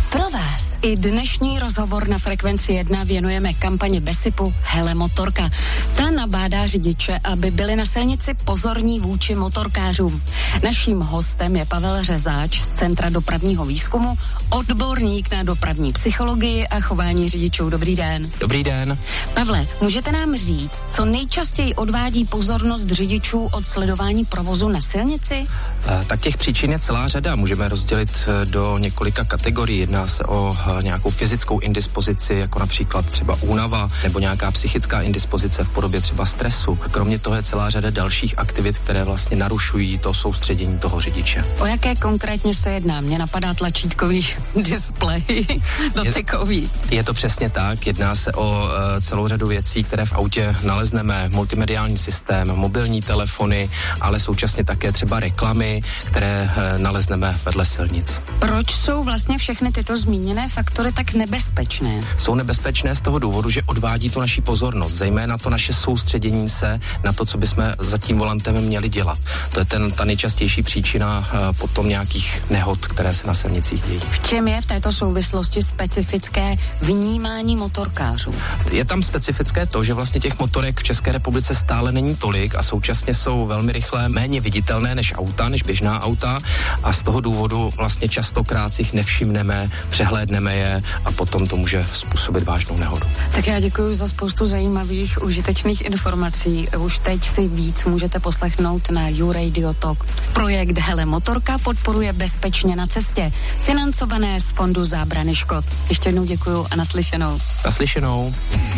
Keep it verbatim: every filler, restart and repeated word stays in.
pro vás. I dnešní rozhovor na Frekvenci jedna věnujeme kampani Besipu Hele motorka. Ta nabádá řidiče, aby byli na silnici pozorní vůči motorkářům. Naším hostem je Pavel Řezáč z Centra dopravního výzkumu, odborník na dopravní psychologii a chování řidičů. Dobrý den. Dobrý den. Pavle, můžete nám říct, co nejčastěji odvádí pozornost řidičů od sledování provozu na silnici? Tak těch příčin je celá řada. Můžeme rozdělit do několika kategorií. Jedná se o nějakou fyzickou indispozici, jako například třeba únava, nebo nějaká psychická indispozice v podobě třeba stresu. Kromě toho je celá řada dalších aktivit, které vlastně narušují to soustředění toho řidiče. O jaké konkrétně se jedná? Mně napadá tlačítkový displej dotykový. Je, je to přesně tak. Jedná se o uh, celou řadu věcí, které v autě nalezneme. Multimediální systém, mobilní telefony, ale současně také třeba reklamy, které uh, nalezneme vedle silnic. Proč jsou vlastně všechny tyto zmíněné faktory tak nebezpečné? Jsou nebezpečné z toho důvodu, že odvádí tu naši pozornost, zejména to naše soustředění se na to, co bychom za tím volantem měli dělat. To je ten, ta nejčastější příčina uh, potom nějakých nehod, které se na silnicích dějí. V čem je v této souvislosti specifické vnímání motorkářů? Je tam specifické to, že vlastně těch motorek v České republice stále není tolik a současně jsou velmi rychle méně viditelné než auta, než běžná auta a z toho důvodu vlastně častokrát si jich nevšimneme, přehlédneme je a potom to může způsobit vážnou nehodu. Tak já děkuji za spoustu zajímavých, užitečných informací. Už teď si víc můžete poslechnout na YouRadio Talk. Projekt Hele motorka podporuje Bezpečně na cestě, financované z Fondu zábrany škod. Ještě jednou děkuji a naslyšenou. Naslyšenou.